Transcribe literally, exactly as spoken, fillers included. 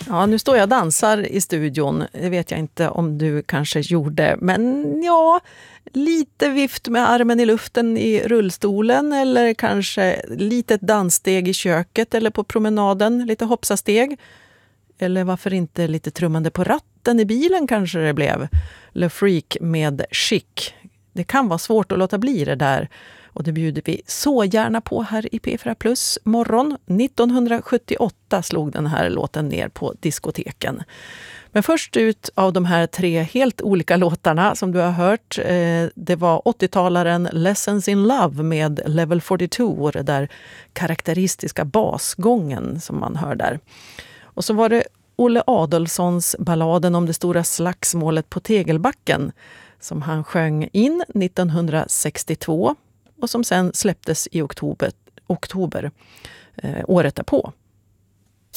Ja, nu står jag och dansar i studion. Det vet jag inte om du kanske gjorde. Men ja, lite vift med armen i luften i rullstolen. Eller kanske litet danssteg i köket eller på promenaden. Lite hoppsasteg. Eller varför inte lite trummande på ratten i bilen kanske det blev. Le Freak med Chic. Det kan vara svårt att låta bli det där. Och det bjuder vi så gärna på här i P fyra Plus morgon. nittonhundrasjuttioåtta slog den här låten ner på diskoteken. Men först ut av de här tre helt olika låtarna som du har hört. Eh, det var åttiotalaren Lessons in Love med Level fyrtiotvå och det där karaktäristiska basgången som man hör där. Och så var det Olle Adolfssons balladen om det stora slagsmålet på Tegelbacken som han sjöng in nittonhundrasextiotvå och som sen släpptes i oktober, oktober eh, året därpå.